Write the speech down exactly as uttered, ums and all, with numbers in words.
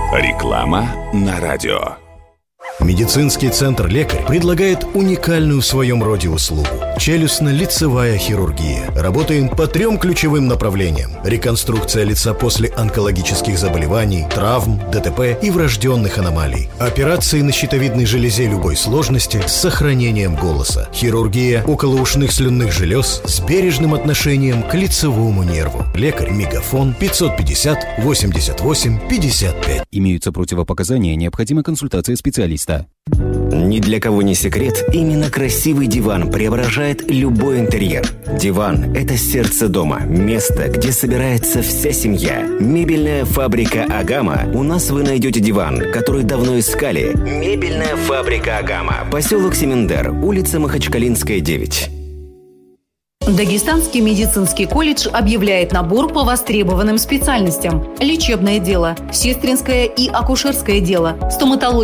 Реклама на радио. Медицинский центр «Лекарь» предлагает уникальную в своем роде услугу – челюстно-лицевая хирургия. Работаем по трем ключевым направлениям – реконструкция лица после онкологических заболеваний, травм, ДТП и врожденных аномалий. Операции на щитовидной железе любой сложности с сохранением голоса. Хирургия околоушных слюнных желез с бережным отношением к лицевому нерву. «Лекарь», мегафон пятьсот пятьдесят восемьдесят восемь пятьдесят пять. Имеются противопоказания, необходима консультация специалиста. Ни для кого не секрет, именно красивый диван преображает любой интерьер. Диван – это сердце дома, место, где собирается вся семья. Мебельная фабрика «Агама». У нас вы найдете диван, который давно искали. Мебельная фабрика «Агама». Поселок Семендер, улица Махачкалинская, девять. Дагестанский медицинский колледж объявляет набор по востребованным специальностям. Лечебное дело, сестринское и акушерское дело, стоматология,